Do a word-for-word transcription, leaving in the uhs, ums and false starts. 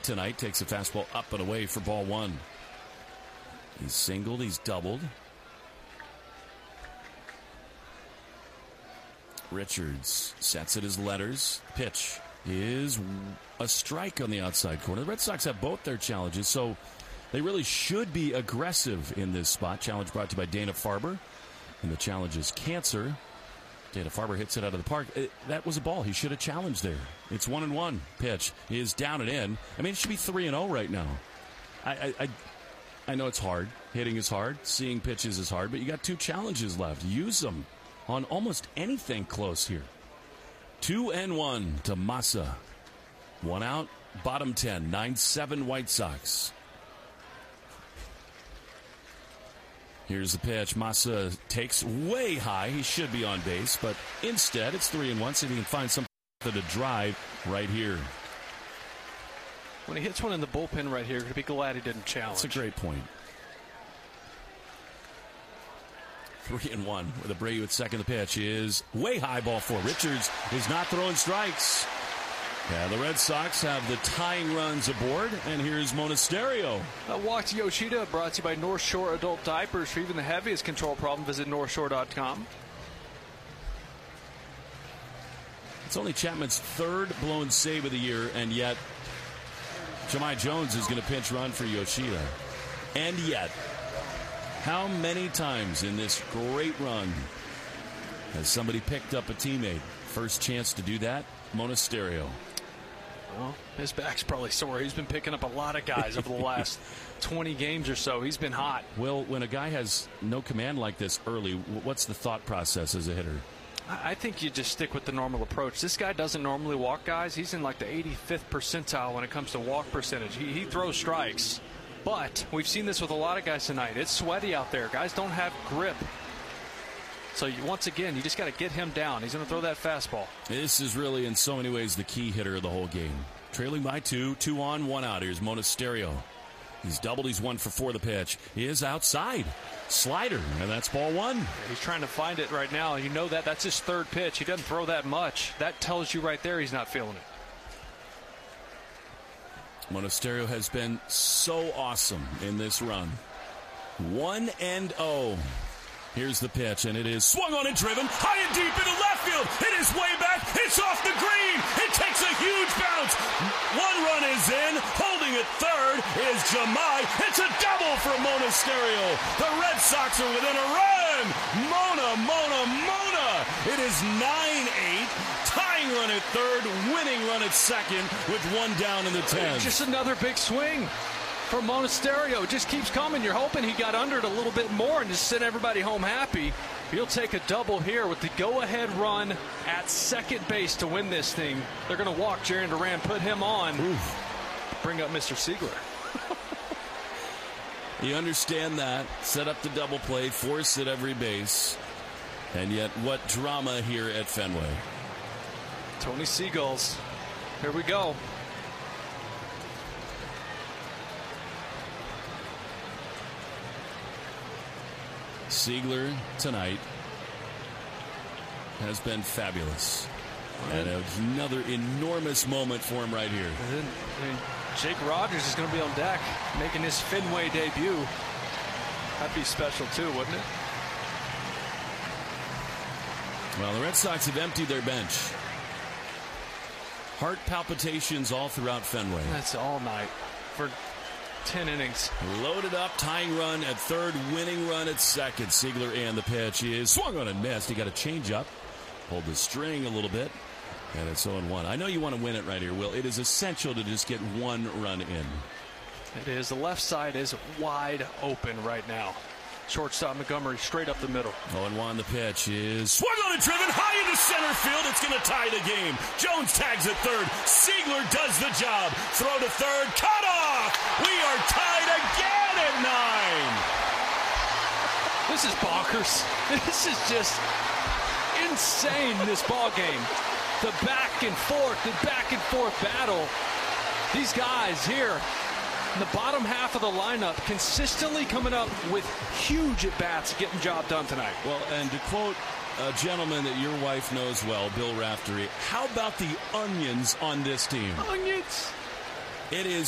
tonight takes a fastball up and away for ball one. He's singled, he's doubled. Richards sets it as letters. Pitch is a strike on the outside corner. The Red Sox have both their challenges, so they really should be aggressive in this spot. Challenge brought to you by Dana-Farber. And the challenge is cancer. Dana-Farber hits it out of the park. It, that was a ball. He should have challenged there. It's one and one. Pitch is down and in. I mean, it should be three and oh right now. I, I, I, I know it's hard. Hitting is hard. Seeing pitches is hard. But you got two challenges left. Use them on almost anything close here. Two and one to Massa. One out. Bottom ten. nine seven White Sox. Here's the pitch. Massa takes way high. He should be on base, but instead it's three and one. See if he can find something to drive right here. When he hits one in the bullpen right here, you're going to be glad he didn't challenge. That's a great point. Three and one with Abreu at second. The pitch is way high, ball four. Richards is not throwing strikes. Yeah, the Red Sox have the tying runs aboard, and here's Monasterio. Uh, Walk to Yoshida, brought to you by North Shore Adult Diapers. For even the heaviest control problem, visit north shore dot com. It's only Chapman's third blown save of the year, and yet Jahmai Jones is going to pinch run for Yoshida. And yet, how many times in this great run has somebody picked up a teammate? First chance to do that, Monasterio. Well, his back's probably sore. He's been picking up a lot of guys over the last twenty games or so. He's been hot. Well, when a guy has no command like this early, what's the thought process as a hitter? I think you just stick with the normal approach. This guy doesn't normally walk guys. He's in like the eighty-fifth percentile when it comes to walk percentage. He, he throws strikes. But we've seen this with a lot of guys tonight. It's sweaty out there. Guys don't have grip. So you, once again, you just got to get him down. He's going to throw that fastball. This is really, in so many ways, the key hitter of the whole game. Trailing by two, two on, one out. Here's Monasterio. He's doubled. He's one for four. The pitch he is outside. Slider, and that's ball one. He's trying to find it right now. You know that. That's his third pitch. He doesn't throw that much. That tells you right there he's not feeling it. Monasterio has been so awesome in this run. One and oh. Here's the pitch, and it is swung on and driven high and deep into left field. It is way back. It's off the green. It takes a huge bounce. One run is in. Holding it third is Jahmai. It's a double for Monasterio. The Red Sox are within a run. Mona, Mona, Mona. It is nine eight. Tying run at third. Winning run at second with one down in the tenth. Just another big swing for Monasterio. It just keeps coming. You're hoping he got under it a little bit more and just sent everybody home happy. He'll take a double here with the go-ahead run at second base to win this thing. They're going to walk Jarren Duran, put him on, Oof. bring up Mister Siegler. You understand that. Set up the double play, force at every base. And yet, what drama here at Fenway. Tony Seagulls. Here we go. Siegler tonight has been fabulous. And another enormous moment for him right here. And then, I mean, Jake Rogers is going to be on deck making his Fenway debut. That'd be special too, wouldn't it? Well, the Red Sox have emptied their bench. Heart palpitations all throughout Fenway. That's all night for ten innings. Loaded up, tying run at third, winning run at second. Siegler and the pitch is swung on and missed. He got a changeup, pulled the string a little bit, and it's oh and one. I know you want to win it right here, Will. It is essential to just get one run in. It is. The left side is wide open right now. Shortstop Montgomery straight up the middle. oh and one, the pitch is swung on and driven high into center field. It's going to tie the game. Jones tags at third. Siegler does the job. Throw to third. Cut off. We are tied again at nine. This is bonkers. This is just insane, this ball game. The back and forth, the back and forth battle. These guys here in the bottom half of the lineup consistently coming up with huge at-bats, getting job done tonight. Well, and to quote a gentleman that your wife knows well, Bill Raftery, how about the onions on this team? Onions! It is